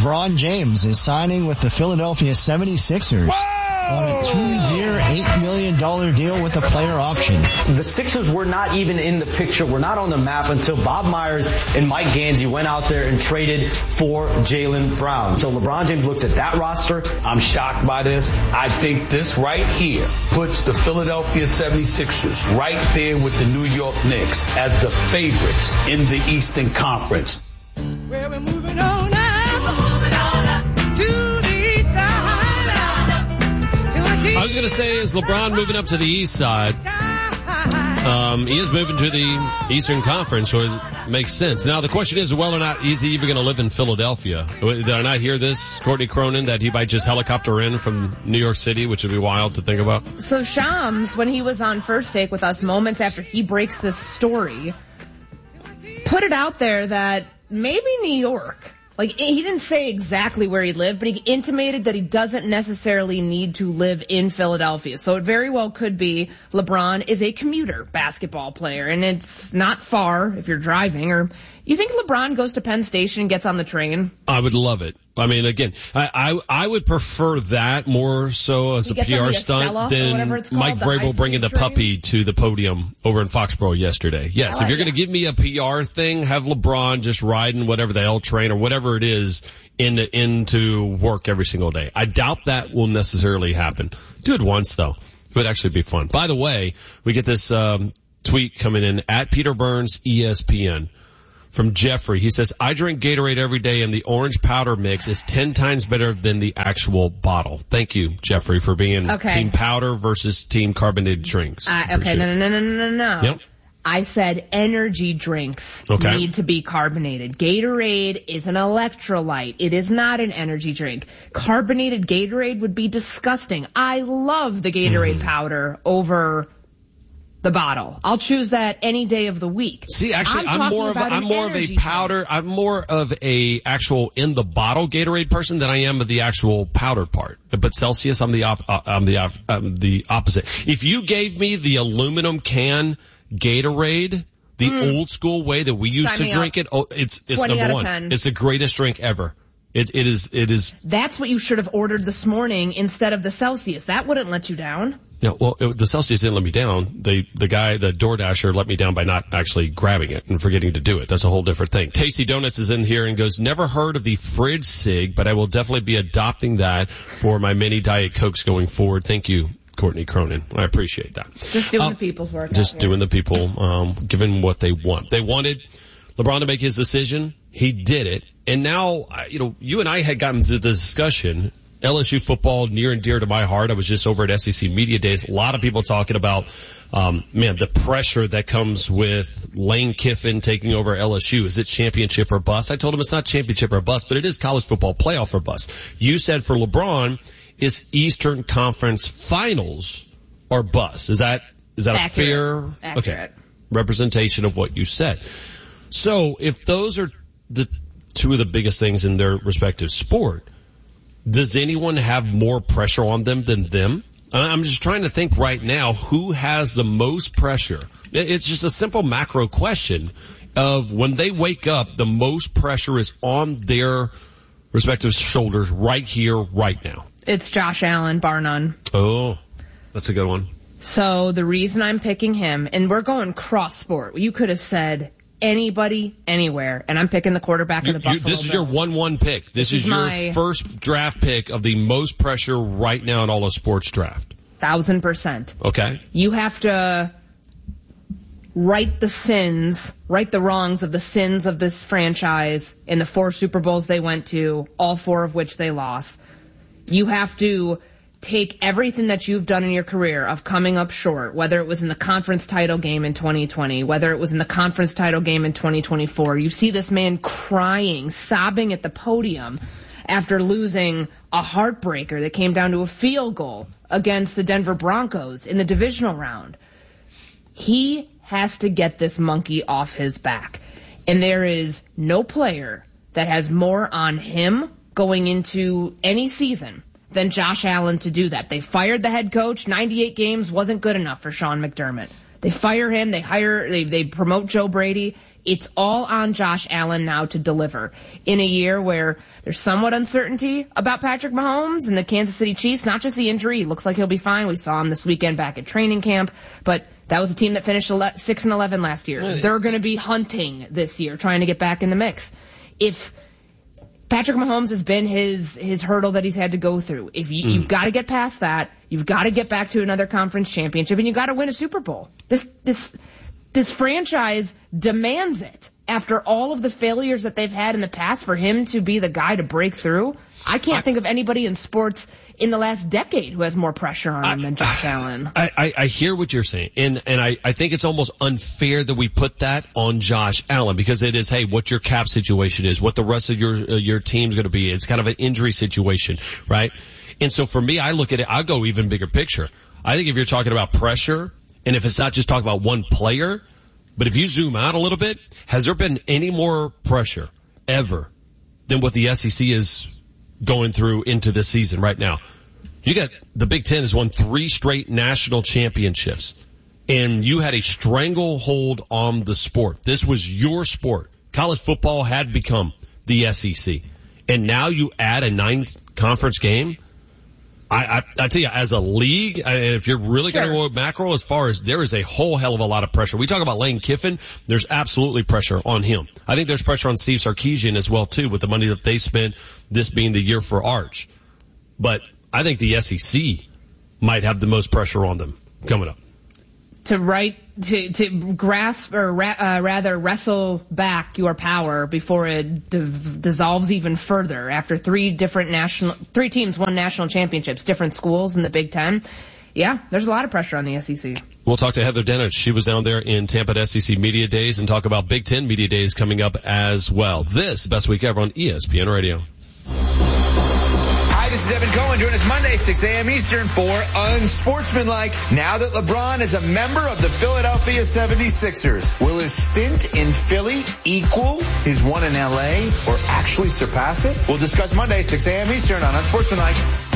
LeBron James is signing with the Philadelphia 76ers. On a 2-year, $8 million deal with a player option. The Sixers were not even in the picture. We're not on the map until Bob Myers and Mike Gansey went out there and traded for Jaylen Brown. So LeBron James looked at that roster. I'm shocked by this. I think this right here puts the Philadelphia 76ers right there with the New York Knicks as the favorites in the Eastern Conference. Well, we're moving on now. We're moving on up to the east side. I was going to say, is LeBron moving up to the east side? He is moving to the Eastern Conference, so it makes sense. Now, the question is whether or not is he even going to live in Philadelphia. Did I not hear this, Courtney Cronin, that he might just helicopter in from New York City, which would be wild to think about? So Shams, when he was on First Take with us moments after he breaks this story, put it out there that maybe New York. Like, he didn't say exactly where he lived, but he intimated that he doesn't necessarily need to live in Philadelphia. So it very well could be LeBron is a commuter basketball player, and it's not far if you're driving. Or you think LeBron goes to Penn Station and gets on the train? I would love it. I mean, again, I would prefer that more so as a PR stunt than Mike Vrabel bringing the puppy to the podium over in Foxborough yesterday. Yes, if you're going to give me a PR thing, have LeBron just riding whatever the L train or whatever it is into work every single day. I doubt that will necessarily happen. Do it once, though. It would actually be fun. By the way, we get this tweet coming in at Peter Burns, ESPN. From Jeffrey. He says, I drink Gatorade every day and the orange powder mix is 10 times better than the actual bottle. Thank you, Jeffrey, for being team powder versus team carbonated drinks. Okay, no. Yep. I said energy drinks need to be carbonated. Gatorade is an electrolyte. It is not an energy drink. Carbonated Gatorade would be disgusting. I love the Gatorade powder over the bottle. I'll choose that any day of the week. See, actually, I'm more of a actual in the bottle Gatorade person than I am of the actual powder part. But Celsius, I'm the opposite. If you gave me the aluminum can Gatorade, the old school way that we used to drink it, it's number one. 10. It's the greatest drink ever. It is. That's what you should have ordered this morning instead of the Celsius. That wouldn't let you down. No, well, the Celsius didn't let me down. The guy, the DoorDasher, let me down by not actually grabbing it and forgetting to do it. That's a whole different thing. Tasty Donuts is in here and goes, never heard of the fridge cig, but I will definitely be adopting that for my mini Diet Cokes going forward. Thank you, Courtney Cronin. I appreciate that. Just doing the people's work. Just doing the people, giving what they want. They wanted LeBron to make his decision. He did it. And now, you and I had gotten to the discussion. LSU football near and dear to my heart. I was just over at SEC Media Days. A lot of people talking about, the pressure that comes with Lane Kiffin taking over LSU. Is it championship or bust? I told him it's not championship or bust, but it is college football playoff or bust. You said for LeBron, is Eastern Conference Finals or bust? Is that a fair representation of what you said? So if those are the two of the biggest things in their respective sport, does anyone have more pressure on them than them? I'm just trying to think right now who has the most pressure. It's just a simple macro question of when they wake up, the most pressure is on their respective shoulders right here, right now. It's Josh Allen, bar none. Oh, that's a good one. So the reason I'm picking him, and we're going cross sport. You could have said anybody, anywhere, and I'm picking the quarterback of the Buffalo Bills. This is your 1-1 pick. This is your first draft pick of the most pressure right now in all of sports draft. 1,000%. Okay. You have to right the wrongs of the sins of this franchise in the 4 Super Bowls they went to, all 4 of which they lost. You have to take everything that you've done in your career of coming up short, whether it was in the conference title game in 2020, whether it was in the conference title game in 2024. You see this man crying, sobbing at the podium after losing a heartbreaker that came down to a field goal against the Denver Broncos in the divisional round. He has to get this monkey off his back. And there is no player that has more on him going into any season than Josh Allen to do that. They fired the head coach. 98 games wasn't good enough for Sean McDermott. They fire him. They promote Joe Brady. It's all on Josh Allen now to deliver. In a year where there's somewhat uncertainty about Patrick Mahomes and the Kansas City Chiefs, not just the injury. He looks like he'll be fine. We saw him this weekend back at training camp, but that was a team that finished 6-11 last year. They're going to be hunting this year, trying to get back in the mix. If Patrick Mahomes has been his hurdle that he's had to go through, if you've got to get past that, you've got to get back to another conference championship, and you've got to win a Super Bowl. This franchise demands it. After all of the failures that they've had in the past, for him to be the guy to break through, I can't think of anybody in sports in the last decade who has more pressure on him than Josh Allen. I hear what you're saying, and I think it's almost unfair that we put that on Josh Allen, because it is, hey, what your cap situation is, what the rest of your team's going to be. It's kind of an injury situation, right? And so for me, I look at it, I'll go even bigger picture. I think if you're talking about pressure, and if it's not just talking about one player, but if you zoom out a little bit, has there been any more pressure ever than what the SEC is going through into this season right now? You got the Big Ten has won 3 straight national championships, and you had a stranglehold on the sport. This was your sport. College football had become the SEC, and now you add a 9-conference game. I tell you, as a league, if you're really going to go macro, as far as there is a whole hell of a lot of pressure. We talk about Lane Kiffin, there's absolutely pressure on him. I think there's pressure on Steve Sarkisian as well too, with the money that they spent, this being the year for Arch. But I think the SEC might have the most pressure on them coming up. To grasp, or rather wrestle back your power before it dissolves even further. After 3 teams won national championships, different schools in the Big Ten. Yeah, there's a lot of pressure on the SEC. We'll talk to Heather Dinich. She was down there in Tampa at SEC Media Days, and talk about Big Ten Media Days coming up as well. This Best Week Ever on ESPN Radio. This is Evan Cohen. Join us Monday, 6 a.m. Eastern for Unsportsmanlike. Now that LeBron is a member of the Philadelphia 76ers, will his stint in Philly equal his one in L.A. or actually surpass it? We'll discuss Monday, 6 a.m. Eastern on Unsportsmanlike.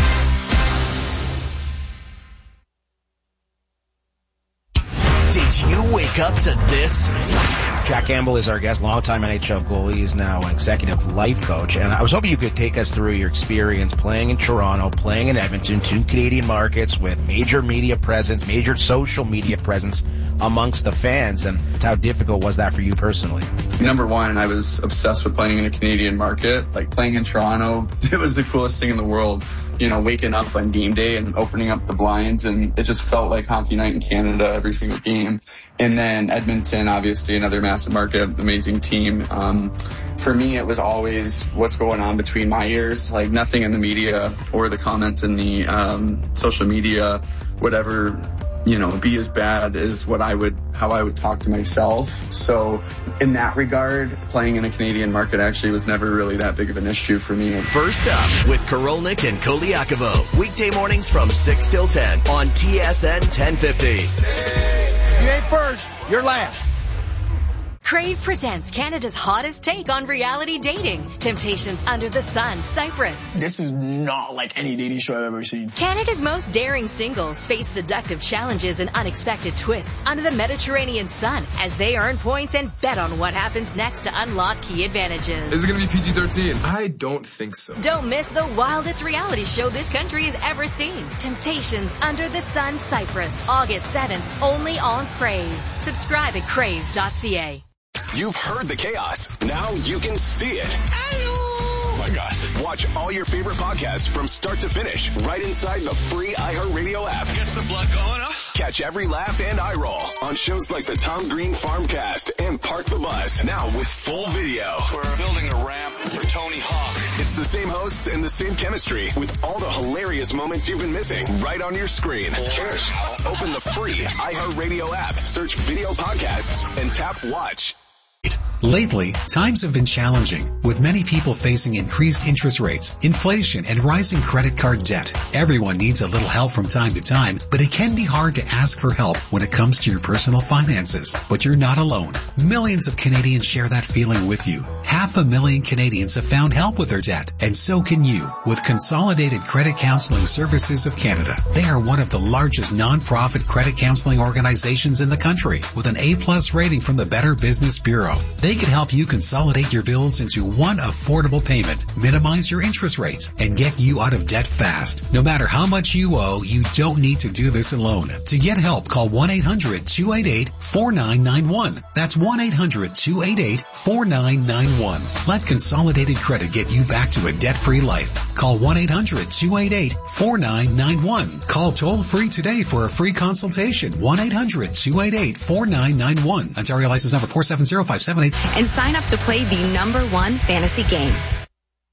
Did you wake up to this? Jack Campbell is our guest, longtime NHL goalie. He's now an executive life coach. And I was hoping you could take us through your experience playing in Toronto, playing in Edmonton, 2 Canadian markets with major media presence, major social media presence amongst the fans. And how difficult was that for you personally? Number one, I was obsessed with playing in a Canadian market. Like playing in Toronto, it was the coolest thing in the world. You know, waking up on game day and opening up the blinds, and it just felt like hockey night in Canada every single game. And then Edmonton, obviously another massive market, amazing team. For me, it was always what's going on between my ears, like nothing in the media or the comments in the social media, whatever, you know, be as bad as how I would talk to myself. So in that regard, playing in a Canadian market actually was never really that big of an issue for me. First up with Korolnik and Koliakovo. Weekday mornings from 6 till 10 on TSN 1050. You ain't first, you're last. Crave presents Canada's hottest take on reality dating. Temptations Under the Sun, Cyprus. This is not like any dating show I've ever seen. Canada's most daring singles face seductive challenges and unexpected twists under the Mediterranean sun as they earn points and bet on what happens next to unlock key advantages. Is it going to be PG-13? I don't think so. Don't miss the wildest reality show this country has ever seen. Temptations Under the Sun, Cyprus, August 7th, only on Crave. Subscribe at crave.ca. You've heard the chaos. Now you can see it. Oh my God. Watch all your favorite podcasts from start to finish right inside the free iHeartRadio app. Gets the blood going, huh? Catch every laugh and eye roll on shows like the Tom Green Farmcast and Park the Bus. Now with full video. We're building a ramp for Tony Hawk. It's the same hosts and the same chemistry with all the hilarious moments you've been missing right on your screen. Cheers. Open the free iHeartRadio app, search video podcasts, and tap watch. Lately, times have been challenging, with many people facing increased interest rates, inflation, and rising credit card debt. Everyone needs a little help from time to time, but it can be hard to ask for help when it comes to your personal finances. But you're not alone. Millions of Canadians share that feeling with you. 500,000 Canadians have found help with their debt, and so can you with Consolidated Credit Counseling Services of Canada. They are one of the largest non-profit credit counseling organizations in the country, with an A+ rating from the Better Business Bureau. They can help you consolidate your bills into one affordable payment, minimize your interest rates, and get you out of debt fast. No matter how much you owe, you don't need to do this alone. To get help, call 1-800-288-4991. That's 1-800-288-4991. Let Consolidated Credit get you back to a debt-free life. Call 1-800-288-4991. Call toll-free today for a free consultation. 1-800-288-4991. Ontario license number 470578. And sign up to play the #1 fantasy game.